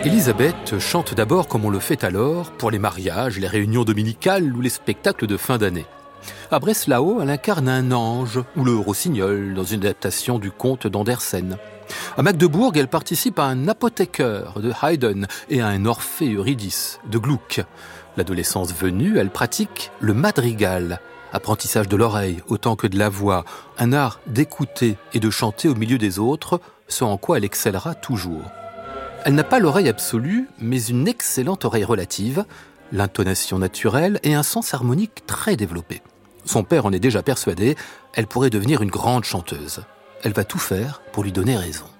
Elisabeth chante d'abord comme on le fait alors pour les mariages, les réunions dominicales ou les spectacles de fin d'année. À Breslau, elle incarne un ange ou le rossignol dans une adaptation du conte d'Andersen. À Magdebourg, elle participe à un apothécaire de Haydn et à un Orphée Eurydice de Gluck. L'adolescence venue, elle pratique le madrigal, apprentissage de l'oreille autant que de la voix, un art d'écouter et de chanter au milieu des autres, ce en quoi elle excellera toujours. Elle n'a pas l'oreille absolue, mais une excellente oreille relative, l'intonation naturelle et un sens harmonique très développé. Son père en est déjà persuadé, elle pourrait devenir une grande chanteuse. Elle va tout faire pour lui donner raison.